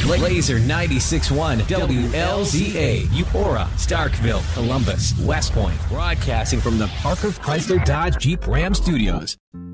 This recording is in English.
Laser 96.1 WLZA, Eupora, Starkville, Columbus, West Point, broadcasting from the Parker Chrysler Dodge Jeep Ram Studios.